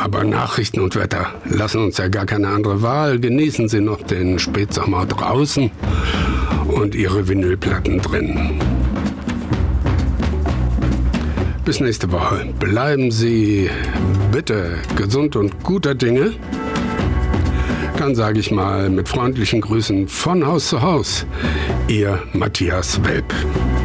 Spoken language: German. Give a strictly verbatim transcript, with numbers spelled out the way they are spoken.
Aber Nachrichten und Wetter lassen uns ja gar keine andere Wahl. Genießen Sie noch den Spätsommer draußen und Ihre Vinylplatten drin. Bis nächste Woche. Bleiben Sie bitte gesund und guter Dinge. Dann sage ich mal mit freundlichen Grüßen von Haus zu Haus, Ihr Matthias Welp.